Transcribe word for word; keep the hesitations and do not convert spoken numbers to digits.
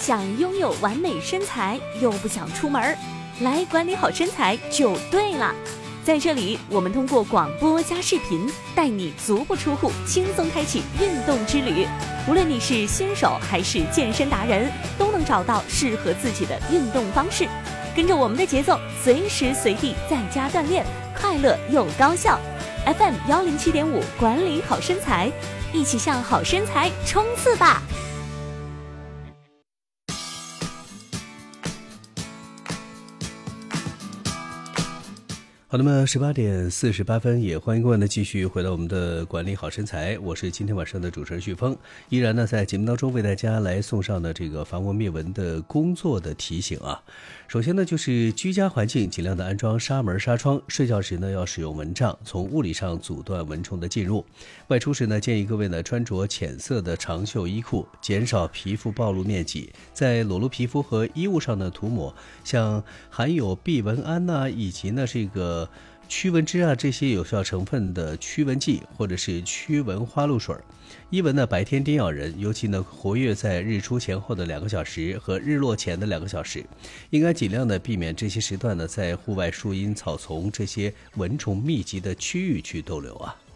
想拥有完美身材又不想出门，来管理好身材就对了。在这里，我们通过广播加视频，带你足不出户，轻松开启运动之旅。无论你是新手还是健身达人，都能找到适合自己的运动方式。跟着我们的节奏，随时随地在家锻炼，快乐又高效。F M 幺零七点五，管理好身材，一起向好身材冲刺吧！ 好，那么十八点四十八分，也欢迎各位呢继续回到我们的管理好身材，我是今天晚上的主持人旭峰，依然呢在节目当中为大家来送上的这个防蚊灭蚊的工作的提醒啊。首先呢，就是居家环境尽量的安装纱门纱窗，睡觉时呢要使用蚊帐，从物理上阻断蚊虫的进入。外出时呢，建议各位呢穿着浅色的长袖衣裤，减少皮肤暴露面积，在裸露皮肤和衣物上呢涂抹像含有避蚊胺呐、啊，以及呢这个驱蚊脂啊这些有效成分的驱蚊剂，或者是驱蚊花露水。伊蚊呢白天叮咬人，尤其呢活跃在日出前后的两个小时和日落前的两个小时，应该尽量的避免这些时段呢在户外树荫草丛这些蚊虫密集的区域去逗留啊。